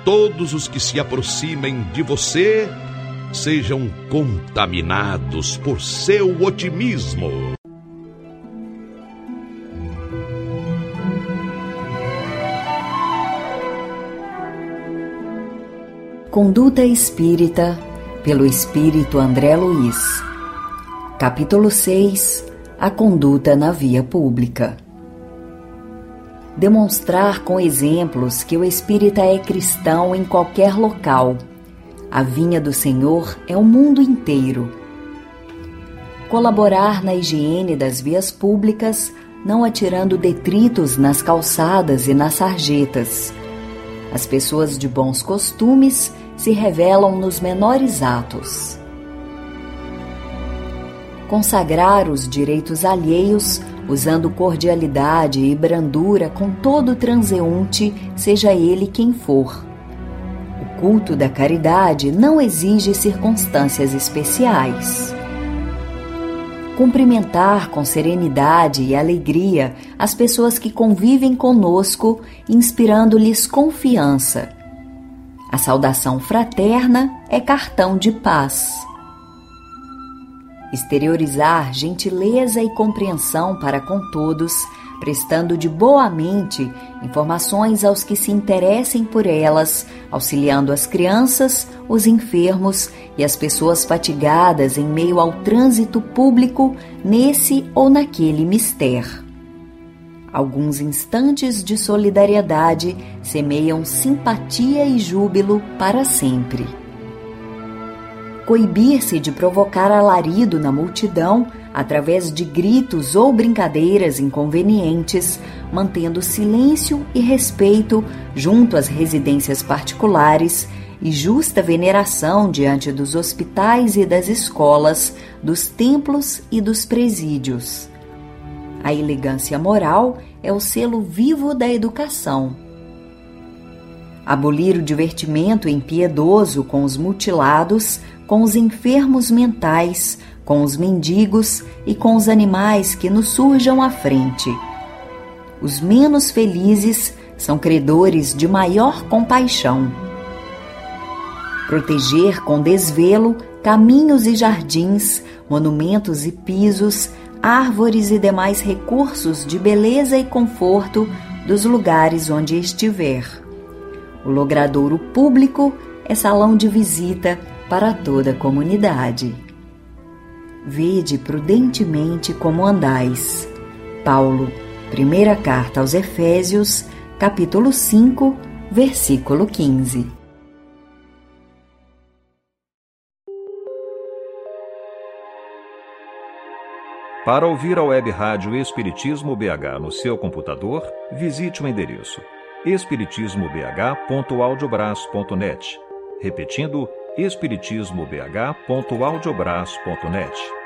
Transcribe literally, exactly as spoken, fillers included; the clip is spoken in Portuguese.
todos os que se aproximem de você sejam contaminados por seu otimismo. Conduta Espírita, pelo Espírito André Luiz. Capítulo seis. A conduta na via pública. Demonstrar com exemplos que o espírita é cristão em qualquer local. A vinha do Senhor é o mundo inteiro. Colaborar na higiene das vias públicas, não atirando detritos nas calçadas e nas sarjetas. As pessoas de bons costumes se revelam nos menores atos. Consagrar os direitos alheios, usando cordialidade e brandura com todo transeunte, seja ele quem for. O culto da caridade não exige circunstâncias especiais. Cumprimentar com serenidade e alegria as pessoas que convivem conosco, inspirando-lhes confiança. A saudação fraterna é cartão de paz. Exteriorizar gentileza e compreensão para com todos, prestando de boa mente informações aos que se interessem por elas, auxiliando as crianças, os enfermos e as pessoas fatigadas em meio ao trânsito público nesse ou naquele mister. Alguns instantes de solidariedade semeiam simpatia e júbilo para sempre. Coibir-se de provocar alarido na multidão através de gritos ou brincadeiras inconvenientes, mantendo silêncio e respeito junto às residências particulares e justa veneração diante dos hospitais e das escolas, dos templos e dos presídios. A elegância moral é o selo vivo da educação. Abolir o divertimento impiedoso com os mutilados, com os enfermos mentais, com os mendigos e com os animais que nos surjam à frente. Os menos felizes são credores de maior compaixão. Proteger com desvelo caminhos e jardins, monumentos e pisos, árvores e demais recursos de beleza e conforto dos lugares onde estiver. O logradouro público é salão de visita para toda a comunidade. Vede prudentemente como andais. Paulo, primeira carta aos Efésios, capítulo cinco, versículo quinze. Para ouvir a web rádio Espiritismo B H no seu computador, visite o endereço espiritismo b h ponto audiobras ponto net. Repetindo, espiritismo b h ponto audiobras ponto net.